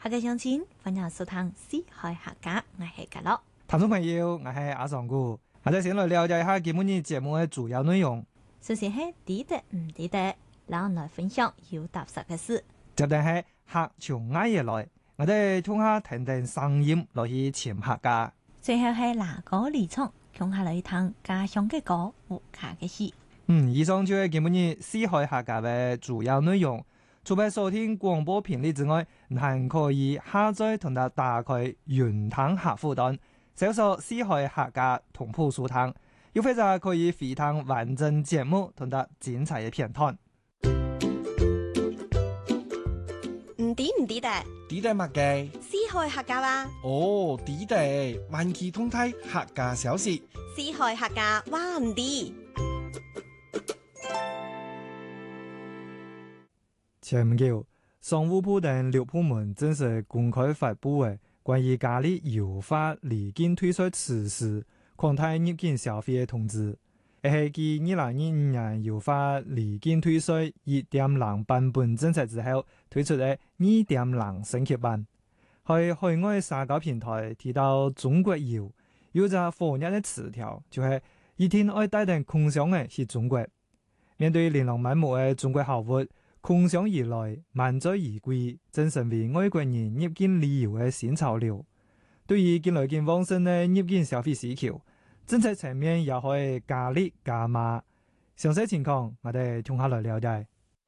客家鄉親，歡迎收聽四海客家，我係嘉樂。 聽眾朋友，我係阿尚姑，我哋先來了解一下今日節目嘅主要內容。 首先係知得唔知得，然後來分享有踏實嘅事。 接住係客從挨夜來，我哋聽下聽聽聲音來去潛客家。 最後係拿歌離場，共下來聽家鄉嘅歌，有客嘅戲。 以上就係今日四海客家嘅主要內容。除咗收聽廣播頻率之外，還可以下載同埋打開雲聽客戶端，搜索四海客家同步收聽，又或者可以回聽完整節目同埋精彩嘅片段。 唔知得？ 知得乜嘅？ 四海客家話。 哦，知得，萬期通體客家小事。 四海客家話唔知。 前唔久，商務部等六部門正式公開發布嘅關於嘉義優化離境退稅實施擴大入境消費嘅通知，係繼2025年優化離境退稅 1.0 版本政策之後推出嘅2.0升級版。喺海外社交平台提到中國遊，有隻火熱嘅詞條，就係一天愛帶定空想嘅去中國。面對琳琅滿目嘅中國客戶，空想而來，萬載而歸，正成為外國人入境旅遊嘅新潮流。對於近來健旺盛嘅入境消費需求，政策層面也可以加力加碼。詳細情況，我哋聽下來了解。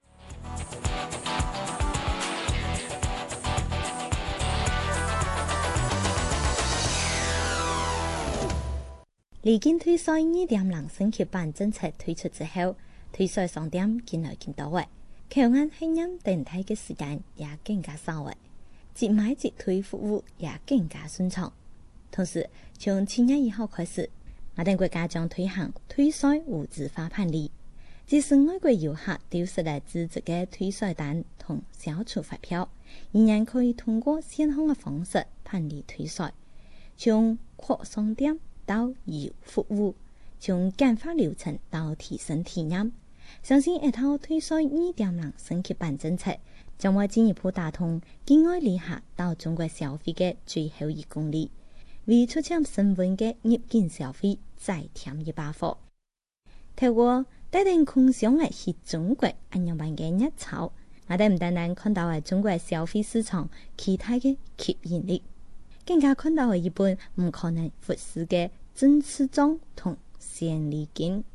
離境退稅2.0升級版政策推出之後，退稅商店近來見到嘅。口岸係飲等待嘅時間也更加少嘅，即買即退服務也更加順暢。同時，從7月1號開始，我哋國家將推行退稅無紙化辦理，即使外國遊客丟失了紙質嘅退稅單同消除發票，仍然可以通過線上嘅方式辦理退稅。從擴商店到郵服務，從簡化流程到提升體驗。相信一套退稅2.0升級版政策，將會進一步打通境外旅客到中國消費嘅最後1公里，為出簽升溫嘅入境消費再添一把火。透過帶定空想嚟去中國咁樣辦嘅熱潮，我哋唔單單看到係中國消費市場其他嘅吸引力，更加看到係一本唔可能忽視嘅政治中同先離境。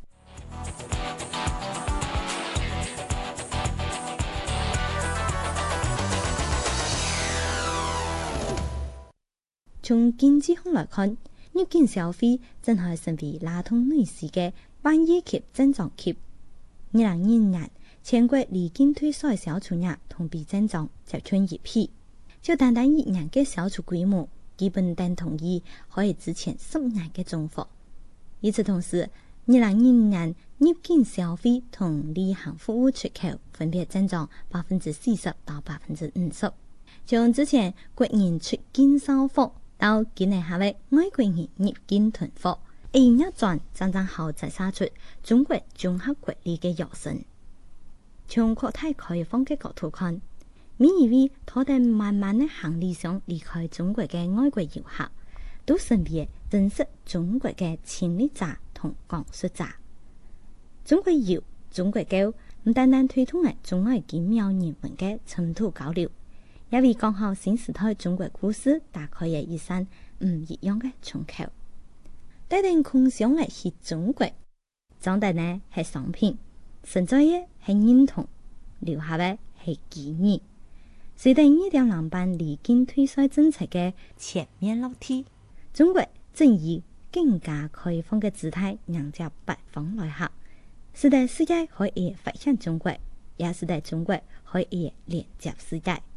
從經濟學來看，入境消費正係成為拉動內需嘅半夜期增長期。2025年，全國離境退稅銷售額同比增長接近1倍，就單單1年嘅銷售規模，基本等同於可以之前10年嘅總和。與此同時，2025年入境消費同旅行服務出口分別增長40%到50%，從之前國人出境掃貨到今年下位外國人入境囤貨，一轉真正後再殺出中國綜合國力嘅躍升。從擴大開放嘅角度看，每一位拖得慢慢嘅行李箱離開中國嘅外國遊客，都成為認識中國嘅親歷者同講述者。中國遊、中國教唔單單推動係中外幾妙人文嘅深度交流，也為講好新時代中國故事打開咗一扇唔一樣嘅窗口。帶定空想嚟去中國，裝的呢係商品，存在嘅係認同，留下嘅係記憶。隨着2.0版離境退稅政策嘅全面落地，中國正以更加開放嘅姿態迎接北方來客，使得世界可以發現中國，也使得中國可以連接世界。